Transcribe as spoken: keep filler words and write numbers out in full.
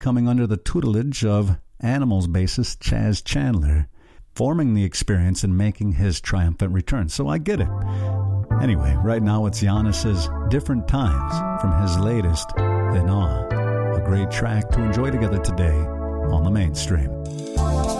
coming under the tutelage of Animals bassist Chas Chandler, forming the experience and making his triumphant return. So I get it. Anyway, right now it's Giannis's Different Times from his latest, In Awe. A great track to enjoy together today on the Mainstream.